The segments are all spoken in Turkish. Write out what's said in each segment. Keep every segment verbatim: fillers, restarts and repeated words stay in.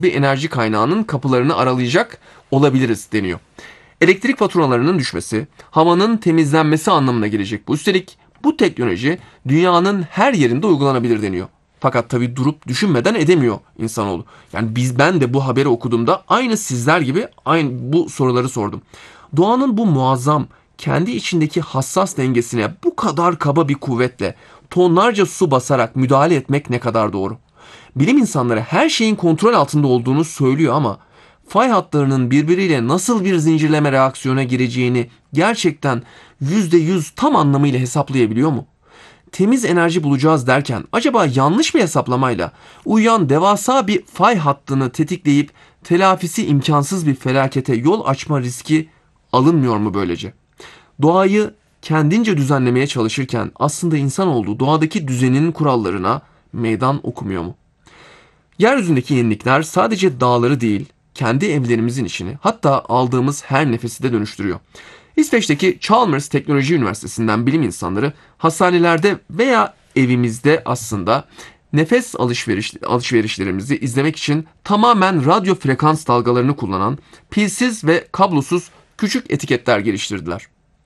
bir enerji kaynağının kapılarını aralayacak olabiliriz deniyor. Elektrik faturalarının düşmesi, havanın temizlenmesi anlamına gelecek bu. Üstelik bu teknoloji dünyanın her yerinde uygulanabilir deniyor. Fakat tabii durup düşünmeden edemiyor insanoğlu. Yani biz ben de bu haberi okuduğumda aynı sizler gibi aynı bu soruları sordum. Doğanın bu muazzam, kendi içindeki hassas dengesine bu kadar kaba bir kuvvetle tonlarca su basarak müdahale etmek ne kadar doğru? Bilim insanları her şeyin kontrol altında olduğunu söylüyor ama fay hatlarının birbiriyle nasıl bir zincirleme reaksiyona gireceğini gerçekten yüzde yüz tam anlamıyla hesaplayabiliyor mu? Temiz enerji bulacağız derken acaba yanlış bir hesaplamayla uyuyan devasa bir fay hattını tetikleyip telafisi imkansız bir felakete yol açma riski alınmıyor mu böylece? Doğayı kendince düzenlemeye çalışırken aslında insanoğlu doğadaki düzenin kurallarına meydan okumuyor mu? Yeryüzündeki yenilikler sadece dağları değil, kendi evlerimizin içini, hatta aldığımız her nefesi de dönüştürüyor. İsveç'teki Chalmers Teknoloji Üniversitesi'nden bilim insanları hastanelerde veya evimizde aslında nefes alışveriş, alışverişlerimizi izlemek için tamamen radyo frekans dalgalarını kullanan pilsiz ve kablosuz küçük etiketler geliştirdiler.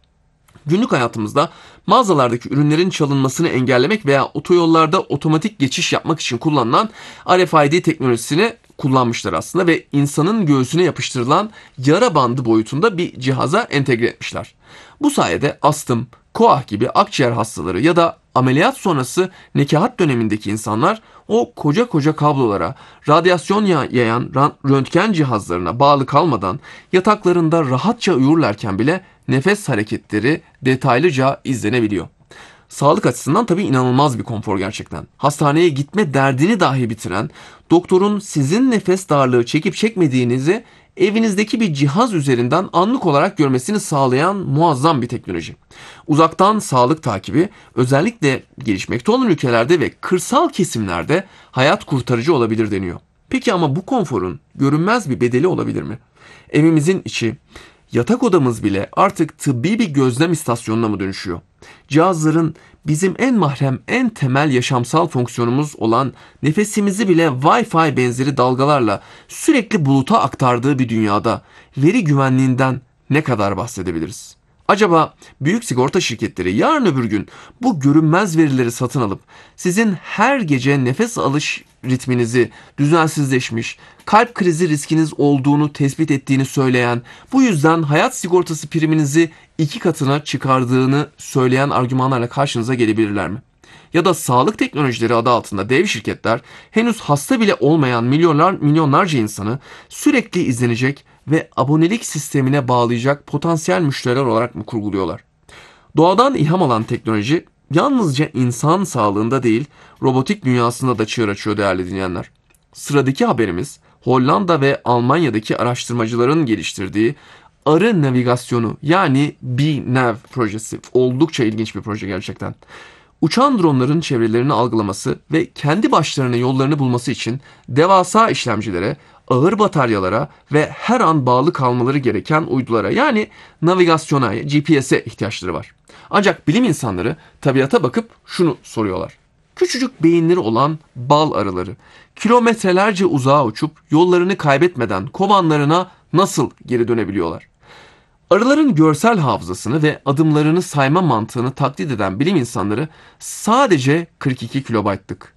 Günlük hayatımızda mağazalardaki ürünlerin çalınmasını engellemek veya otoyollarda otomatik geçiş yapmak için kullanılan R F I D teknolojisini kullanmışlar aslında ve insanın göğsüne yapıştırılan yara bandı boyutunda bir cihaza entegre etmişler. Bu sayede astım, koah gibi akciğer hastaları ya da ameliyat sonrası nekahat dönemindeki insanlar o koca koca kablolara, radyasyon yayan röntgen cihazlarına bağlı kalmadan yataklarında rahatça uyurlarken bile nefes hareketleri detaylıca izlenebiliyor. Sağlık açısından tabii inanılmaz bir konfor gerçekten. Hastaneye gitme derdini dahi bitiren, doktorun sizin nefes darlığı çekip çekmediğinizi evinizdeki bir cihaz üzerinden anlık olarak görmesini sağlayan muazzam bir teknoloji. Uzaktan sağlık takibi özellikle gelişmekte olan ülkelerde ve kırsal kesimlerde hayat kurtarıcı olabilir deniyor. Peki ama bu konforun görünmez bir bedeli olabilir mi? Evimizin içi, yatak odamız bile artık tıbbi bir gözlem istasyonuna mı dönüşüyor? Cihazların bizim en mahrem, en temel yaşamsal fonksiyonumuz olan nefesimizi bile Wi-Fi benzeri dalgalarla sürekli buluta aktardığı bir dünyada veri güvenliğinden ne kadar bahsedebiliriz? Acaba büyük sigorta şirketleri yarın öbür gün bu görünmez verileri satın alıp sizin her gece nefes alış ritminizi düzensizleşmiş, kalp krizi riskiniz olduğunu tespit ettiğini söyleyen, bu yüzden hayat sigortası priminizi iki katına çıkardığını söyleyen argümanlarla karşınıza gelebilirler mi? Ya da sağlık teknolojileri adı altında dev şirketler henüz hasta bile olmayan milyonlar, milyonlarca insanı sürekli izlenecek ve abonelik sistemine bağlayacak potansiyel müşteriler olarak mı kurguluyorlar? Doğadan ilham alan teknoloji yalnızca insan sağlığında değil, robotik dünyasında da çığır açıyor değerli dinleyenler. Sıradaki haberimiz Hollanda ve Almanya'daki araştırmacıların geliştirdiği arı navigasyonu yani B-Nav projesi. Oldukça ilginç bir proje gerçekten. Uçan dronların çevrelerini algılaması ve kendi başlarına yollarını bulması için devasa işlemcilere, ağır bataryalara ve her an bağlı kalmaları gereken uydulara yani navigasyona, G P S'e ihtiyaçları var. Ancak bilim insanları tabiata bakıp şunu soruyorlar. Küçücük beyinleri olan bal arıları kilometrelerce uzağa uçup yollarını kaybetmeden kovanlarına nasıl geri dönebiliyorlar? Arıların görsel hafızasını ve adımlarını sayma mantığını taklit eden bilim insanları sadece kırk iki kilobaytlık.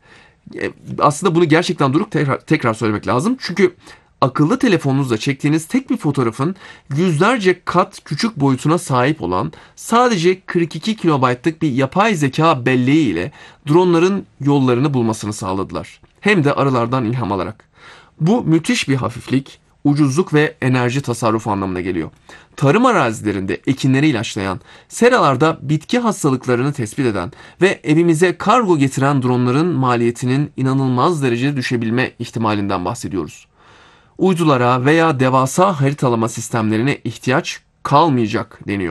Aslında bunu gerçekten durup tekrar, tekrar söylemek lazım. Çünkü akıllı telefonunuzla çektiğiniz tek bir fotoğrafın yüzlerce kat küçük boyutuna sahip olan sadece kırk iki kilobaytlık bir yapay zeka belleği ile dronların yollarını bulmasını sağladılar. Hem de arılardan ilham alarak. Bu müthiş bir hafiflik, ucuzluk ve enerji tasarrufu anlamına geliyor. Tarım arazilerinde ekinleri ilaçlayan, seralarda bitki hastalıklarını tespit eden ve evimize kargo getiren dronların maliyetinin inanılmaz derecede düşebilme ihtimalinden bahsediyoruz. Uydulara veya devasa haritalama sistemlerine ihtiyaç kalmayacak deniyor.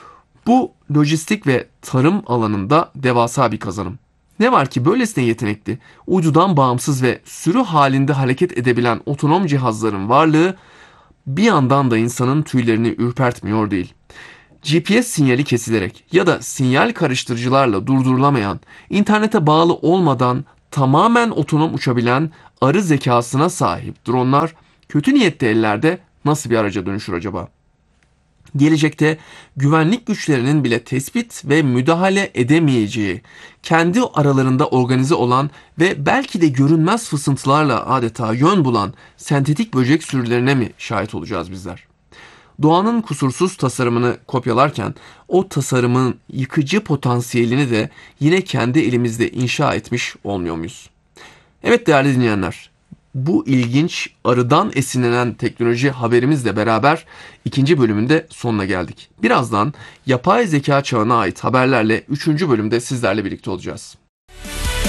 Bu lojistik ve tarım alanında devasa bir kazanım. Ne var ki böylesine yetenekli, uydudan bağımsız ve sürü halinde hareket edebilen otonom cihazların varlığı bir yandan da insanın tüylerini ürpertmiyor değil. G P S sinyali kesilerek ya da sinyal karıştırıcılarla durdurulamayan, internete bağlı olmadan tamamen otonom uçabilen arı zekasına sahip dronlar kötü niyetli ellerde nasıl bir araca dönüşür acaba? Gelecekte güvenlik güçlerinin bile tespit ve müdahale edemeyeceği, kendi aralarında organize olan ve belki de görünmez fısıltılarla adeta yön bulan sentetik böcek sürülerine mi şahit olacağız bizler? Doğanın kusursuz tasarımını kopyalarken o tasarımın yıkıcı potansiyelini de yine kendi elimizde inşa etmiş olmuyor muyuz? Evet değerli dinleyenler, bu ilginç arıdan esinlenen teknoloji haberimizle beraber ikinci bölümünde sonuna geldik. Birazdan yapay zeka çağına ait haberlerle üçüncü bölümde sizlerle birlikte olacağız.